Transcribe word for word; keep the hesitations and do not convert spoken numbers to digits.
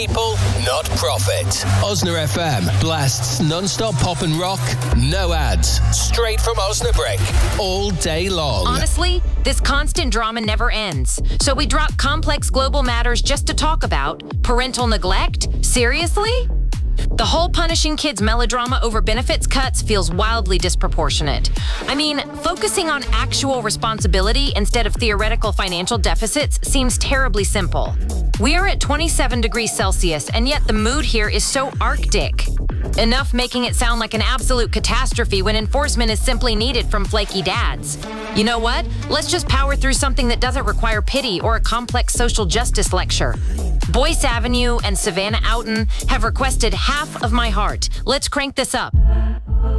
people, not profit. Osna F M blasts non-stop pop and rock, no ads, straight from Osnabrick, all day long. Honestly, this constant drama never ends. So we drop complex global matters just to talk about parental neglect? Seriously? The whole punishing kids melodrama over benefits cuts feels wildly disproportionate. I mean, focusing on actual responsibility instead of theoretical financial deficits seems terribly simple. We are at twenty-seven degrees Celsius, and yet the mood here is so Arctic. Enough making it sound like an absolute catastrophe when enforcement is simply needed from flaky dads. You know what? Let's just power through something that doesn't require pity or a complex social justice lecture. Boyce Avenue and Savannah Outen have requested half of my heart. Let's crank this up.